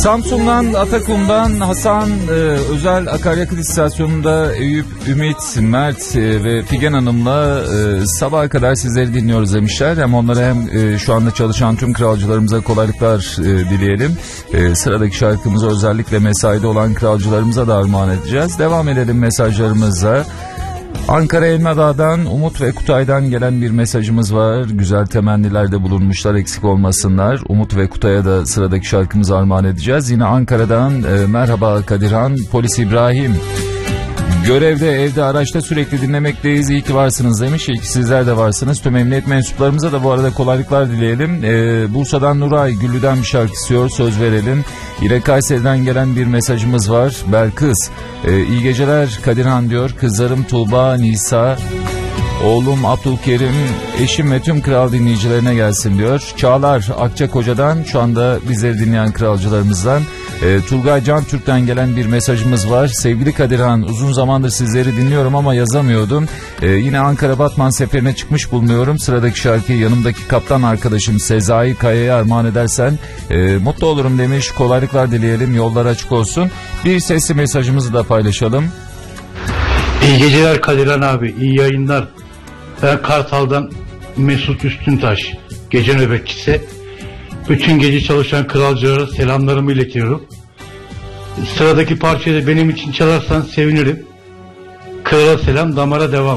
Samsun'dan, Atakum'dan Hasan, özel akaryakıt istasyonunda Eyüp, Ümit, Mert ve Figen Hanım'la sabaha kadar sizleri dinliyoruz demişler. Hem onlara hem şu anda çalışan tüm kralcılarımıza kolaylıklar dileyelim. Sıradaki şarkımızı özellikle mesaide olan kralcılarımıza da armağan edeceğiz. Devam edelim mesajlarımıza. Ankara Elmadağ'dan Umut ve Kutay'dan gelen bir mesajımız var. Güzel temennilerde bulunmuşlar, eksik olmasınlar. Umut ve Kutay'a da sıradaki şarkımızı armağan edeceğiz. Yine Ankara'dan merhaba Kadirhan, Polis İbrahim. Görevde, evde, araçta sürekli dinlemekteyiz. İyi ki varsınız demiş. İyi ki sizler de varsınız. Tüm emniyet mensuplarımıza da bu arada kolaylıklar dileyelim. Bursa'dan Nuray, Güllü'den bir şarkı istiyor. Söz verelim. Yine Kayseri'den gelen bir mesajımız var. Belkıs, iyi geceler Kadirhan diyor. Kızlarım Tuğba, Nisa, oğlum Abdülkerim, eşim ve tüm kral dinleyicilerine gelsin diyor. Çağlar Akçakoca'dan, şu anda bizleri dinleyen kralcılarımızdan. Turgay Can Türk'ten gelen bir mesajımız var. Sevgili Kadirhan, uzun zamandır sizleri dinliyorum ama yazamıyordum. Yine Ankara Batman seferine çıkmış bulunuyorum. Sıradaki şarkıyı yanımdaki kaptan arkadaşım Sezai Kaya'ya armağan edersen mutlu olurum demiş. Kolaylıklar dileyelim, yollar açık olsun. Bir sesli mesajımızı da paylaşalım. İyi geceler Kadirhan abi, iyi yayınlar. Ben Kartal'dan Mesut Üstüntaş, gece nöbetçisi. Bütün gece çalışan kralcılara selamlarımı iletiyorum. Sıradaki parçayı da benim için çalarsan sevinirim. Krala selam, damara devam.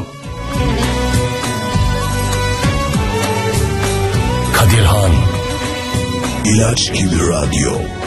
Kadirhan, İlaç gibi radyo.